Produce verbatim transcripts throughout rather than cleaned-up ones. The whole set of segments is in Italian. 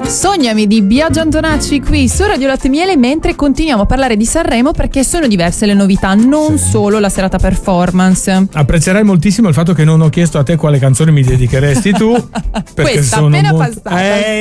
Sognami di Biagio Antonacci qui su Radio Latte Miele, mentre continuiamo a parlare di Sanremo perché sono diverse le novità, non sì. solo la serata performance. Apprezzerai moltissimo il fatto che non ho chiesto a te quale canzone mi dedicheresti tu. Perché Questa sono appena mo- passata,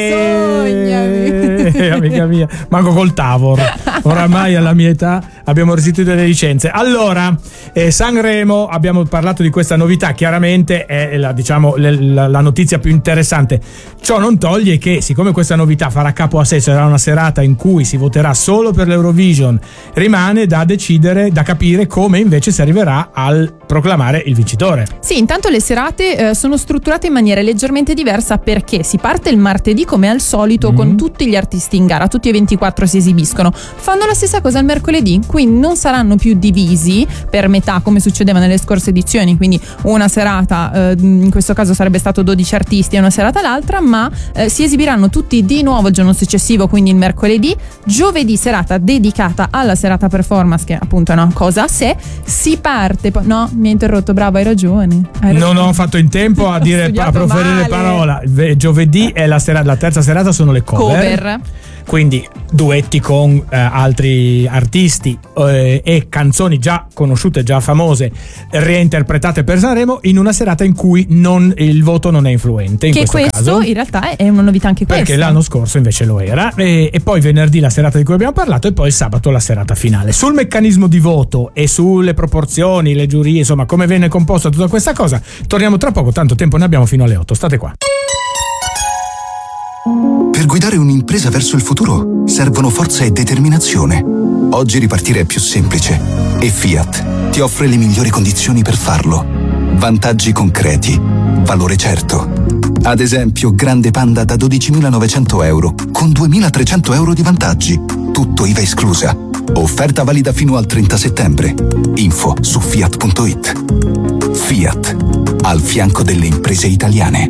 eh, sognami. eh, amica mia, manco col Tavor. Oramai alla mia età abbiamo restituito le licenze. Allora, eh, Sanremo, abbiamo parlato di questa novità, chiaramente è la, diciamo, la, la notizia più interessante. Ciò non toglie che, siccome questa novità farà capo a sé, sarà una serata in cui si voterà solo per l'Eurovision, rimane da decidere, da capire come invece si arriverà al proclamare il vincitore. Sì, intanto le serate eh, sono strutturate in maniera leggermente diversa perché si parte il martedì come al solito mm. con tutti gli artisti in gara, tutti e ventiquattro si esibiscono. Fanno la stessa cosa il mercoledì, quindi non saranno più divisi per metà come succedeva nelle scorse edizioni, quindi una serata eh, in questo caso sarebbe stato dodici artisti e una serata l'altra, ma eh, si esibiranno tutti di nuovo il giorno successivo, quindi il mercoledì. Giovedì serata dedicata alla serata performance, che appunto è una cosa a sé. Si parte poi, no, mi ha interrotto, bravo, hai ragione, hai ragione. Non ho fatto in tempo a dire, a proferire parola. Giovedì è la serata, la terza serata sono le cover, cover. Quindi duetti con eh, altri artisti eh, e canzoni già conosciute, già famose, reinterpretate per Sanremo in una serata in cui non, il voto non è influente. In che questo, questo caso, in realtà è una novità anche questa. Perché l'anno scorso invece lo era. E, e poi venerdì la serata di cui abbiamo parlato e poi il sabato la serata finale. Sul meccanismo di voto e sulle proporzioni, le giurie, insomma come viene composta tutta questa cosa, torniamo tra poco, tanto tempo ne abbiamo fino alle otto. State qua. Per guidare un'impresa verso il futuro servono forza e determinazione. Oggi ripartire è più semplice e Fiat ti offre le migliori condizioni per farlo. Vantaggi concreti, valore certo. Ad esempio, Grande Panda da dodicimilanovecento euro con duemilatrecento euro di vantaggi. Tutto I V A esclusa. Offerta valida fino al trenta settembre. Info su fiat punto it. Fiat, al fianco delle imprese italiane.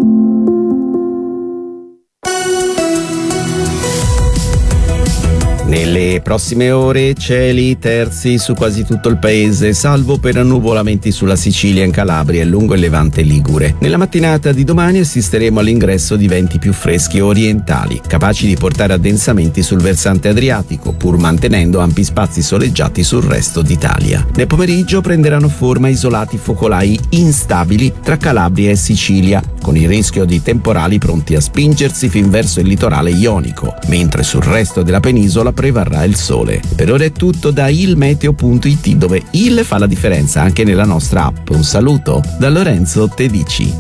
Nelle prossime ore cieli terzi su quasi tutto il paese, salvo per annuvolamenti sulla Sicilia, in Calabria e lungo il Levante ligure. Nella mattinata di domani assisteremo all'ingresso di venti più freschi orientali, capaci di portare addensamenti sul versante adriatico, pur mantenendo ampi spazi soleggiati sul resto d'Italia. Nel pomeriggio prenderanno forma isolati focolai instabili tra Calabria e Sicilia, con il rischio di temporali pronti a spingersi fin verso il litorale ionico, mentre sul resto della penisola prevarrà il sole. Per ora è tutto da ilmeteo punto it, dove il fa la differenza anche nella nostra app. Un saluto da Lorenzo Tedici.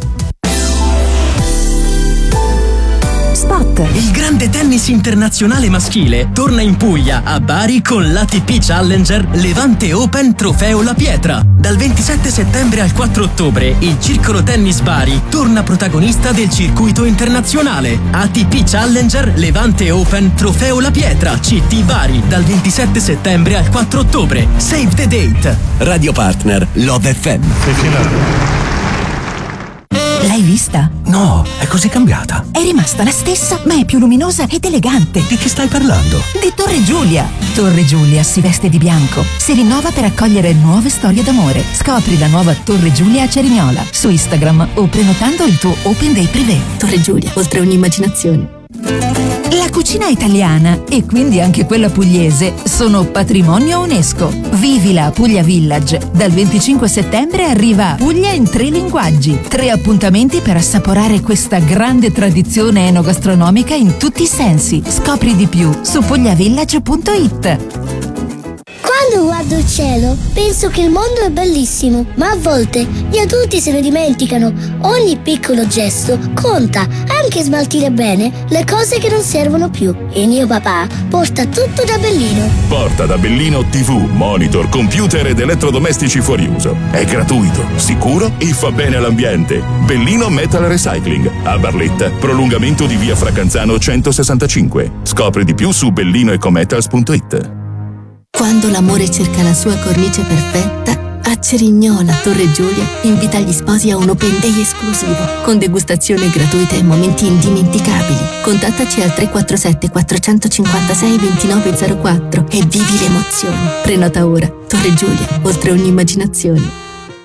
Spot. Il grande tennis internazionale maschile torna in Puglia, a Bari, con l'A T P Challenger Levante Open Trofeo La Pietra. Dal ventisette settembre al quattro ottobre il Circolo Tennis Bari torna protagonista del circuito internazionale. A T P Challenger Levante Open Trofeo La Pietra, C T Bari, dal ventisette settembre al quattro ottobre. Save the date. Radio partner Love F M. L'hai vista? No, è così cambiata. È rimasta la stessa, ma è più luminosa ed elegante. Di chi stai parlando? Di Torre Giulia. Torre Giulia si veste di bianco, si rinnova per accogliere nuove storie d'amore. Scopri la nuova Torre Giulia a Cerignola su Instagram o prenotando il tuo Open Day Privé. Torre Giulia, oltre ogni immaginazione. La cucina italiana e quindi anche quella pugliese sono patrimonio UNESCO. Vivila a Puglia Village. Dal venticinque settembre arriva Puglia in tre linguaggi. Tre appuntamenti per assaporare questa grande tradizione enogastronomica in tutti i sensi. Scopri di più su pugliavillage punto it. Quando guardo il cielo penso che il mondo è bellissimo, ma a volte gli adulti se ne dimenticano. Ogni piccolo gesto conta, anche smaltire bene le cose che non servono più. Il mio papà porta tutto da Bellino. Porta da Bellino tivù, monitor, computer ed elettrodomestici fuori uso. È gratuito, sicuro e fa bene all'ambiente. Bellino Metal Recycling, a Barletta, prolungamento di via Fracanzano centosessantacinque. Scopri di più su bellino ecometals punto it. Quando l'amore cerca la sua cornice perfetta, a Cerignola, Torre Giulia, invita gli sposi a un Open Day esclusivo, con degustazione gratuita e momenti indimenticabili. Contattaci al tre quattro sette quattrocentocinquantasei ventinove zero quattro e vivi l'emozione. Prenota ora. Torre Giulia, oltre ogni immaginazione.